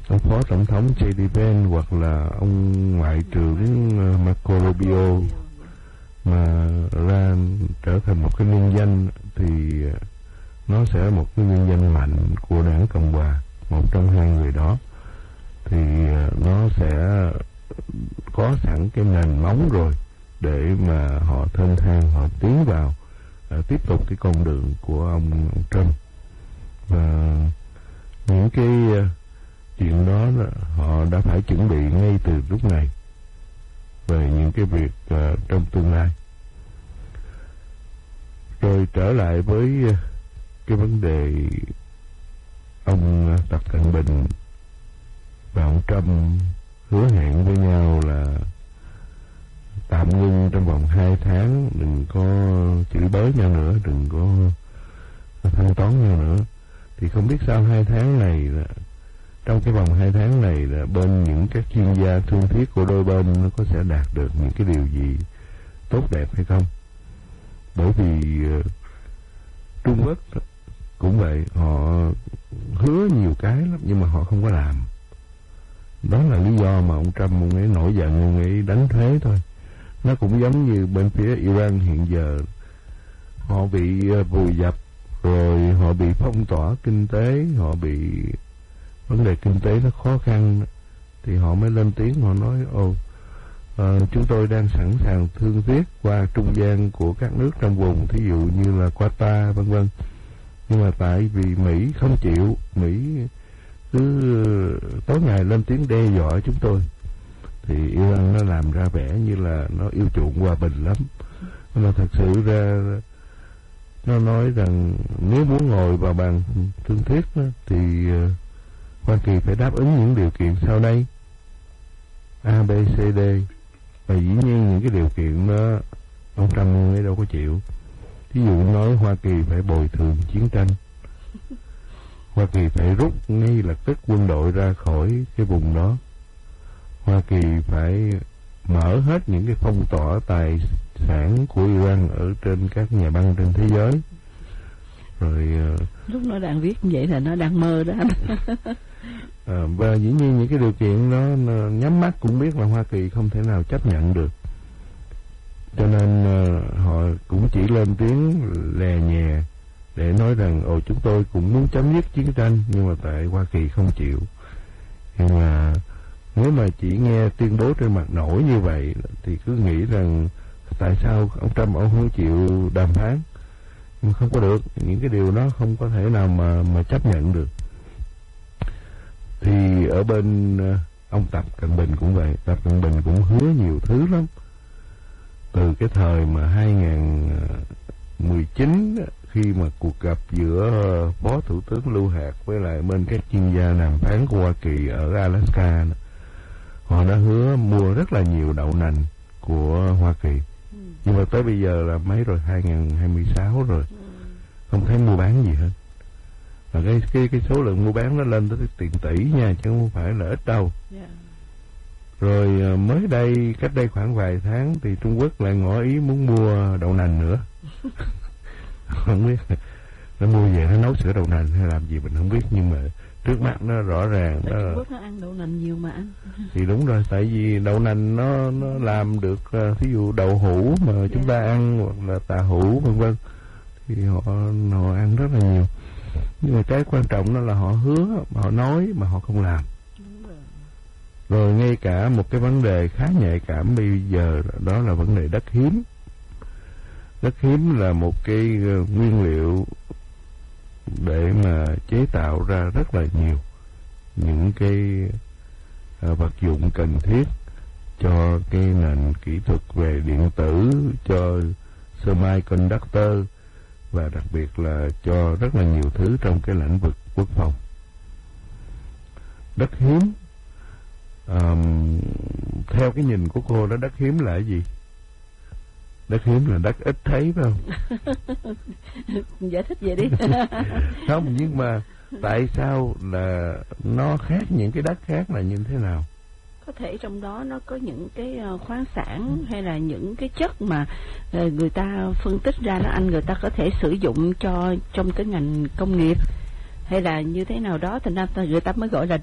ông phó tổng thống J.D. Vance hoặc là ông ngoại trưởng Marco Rubio mà ra trở thành một cái liên danh, thì nó sẽ một cái liên danh mạnh của đảng Cộng hòa, một trong hai người đó, thì nó sẽ có sẵn cái nền móng rồi để mà họ thênh thang, họ tiến vào tiếp tục cái con đường của ông Trump. Và những cái chuyện đó họ đã phải chuẩn bị ngay từ lúc này về những cái việc trong tương lai. Rồi trở lại với cái vấn đề ông Tập Cận Bình và ông Trump hứa hẹn với nhau là tạm ngưng trong vòng 2 tháng, đừng có chửi bới nhau nữa, đừng có thanh toán nhau nữa. Thì không biết sau 2 tháng này là, trong cái vòng 2 tháng này là bên những các chuyên gia thương thiết của đôi bên nó có sẽ đạt được những cái điều gì tốt đẹp hay không. Bởi vì Trung Quốc cũng vậy, họ hứa nhiều cái lắm nhưng mà họ không có làm. Đó là lý do mà ông Trump ông ấy nổi giận, ông ấy đánh thuế thôi. Nó cũng giống như bên phía Iran hiện giờ, họ bị vùi dập, rồi họ bị phong tỏa kinh tế, họ bị vấn đề kinh tế nó khó khăn, thì họ mới lên tiếng, họ nói chúng tôi đang sẵn sàng thương thuyết qua trung gian của các nước trong vùng, thí dụ như là Qatar vân vân. Nhưng mà tại vì Mỹ không chịu, Mỹ cứ tối ngày lên tiếng đe dọa chúng tôi, thì Iran nó làm ra vẻ như là nó yêu chuộng hòa bình lắm. Nhưng mà thật sự ra nó nói rằng nếu muốn ngồi vào bàn thương thuyết thì Hoa Kỳ phải đáp ứng những điều kiện sau đây A, B, C, D. Và dĩ nhiên những cái điều kiện đó ông Trump ấy đâu có chịu. Ví dụ nói Hoa Kỳ phải bồi thường chiến tranh, Hoa Kỳ phải rút ngay lập tức quân đội ra khỏi cái vùng đó, Hoa Kỳ phải mở hết những cái phong tỏa tài sản của Iran ở trên các nhà băng trên thế giới. Rồi lúc nó đang viết như vậy là nó đang mơ đó. Và dĩ nhiên những cái điều kiện đó nhắm mắt cũng biết là Hoa Kỳ không thể nào chấp nhận được. Cho nên họ cũng chỉ lên tiếng lè nhè để nói rằng chúng tôi cũng muốn chấm dứt chiến tranh, nhưng mà tại Hoa Kỳ không chịu. Nhưng mà nếu mà chỉ nghe tuyên bố trên mặt nổi như vậy thì cứ nghĩ rằng tại sao ông Trump ông không chịu đàm phán. Nhưng không có được, những cái điều đó không có thể nào mà chấp nhận được. Thì ở bên ông Tập Cận Bình cũng vậy, Tập Cận Bình cũng hứa nhiều thứ lắm. Từ cái thời mà 2019 khi mà cuộc gặp giữa Phó Thủ tướng Lưu Hạc với lại bên các chuyên gia đàm phán của Hoa Kỳ ở Alaska, họ đã hứa mua rất là nhiều đậu nành của Hoa Kỳ. Nhưng mà tới bây giờ là mấy rồi, 2026 rồi, không thấy mua bán gì hết. Và cái số lượng mua bán nó lên tới tiền tỷ nha, chứ không phải là ít đâu. Rồi mới đây, cách đây khoảng vài tháng thì Trung Quốc lại ngỏ ý muốn mua đậu nành nữa. Không biết nó mua về nó nấu sữa đậu nành hay làm gì mình không biết, nhưng mà trước mắt nó rõ ràng đó. Trung Quốc nó ăn đậu nành nhiều mà anh. Thì đúng rồi, tại vì đậu nành nó làm được, thí dụ đậu hũ mà chúng ta ăn, hoặc là tà hũ vân vân, thì họ ăn rất là nhiều. Nhưng mà cái quan trọng đó là họ hứa, họ nói mà họ không làm. Rồi ngay cả một cái vấn đề khá nhạy cảm bây giờ, đó là vấn đề đất hiếm. Đất hiếm là một cái nguyên liệu để mà chế tạo ra rất là nhiều những cái vật dụng cần thiết cho cái nền kỹ thuật về điện tử, cho semiconductor, và đặc biệt là cho rất là nhiều thứ trong cái lĩnh vực quốc phòng. Đất hiếm, theo cái nhìn của cô đó, đất hiếm là cái gì? Đất hiếm là đất ít thấy phải không? Giải thích vậy đi. Không, nhưng mà tại sao là nó khác những cái đất khác là như thế nào? Có thể trong đó nó có những cái khoáng sản hay là những cái chất mà người ta phân tích ra đó anh, người ta có thể sử dụng cho trong cái ngành công nghiệp hay là như thế nào đó, thành ra người ta mới gọi là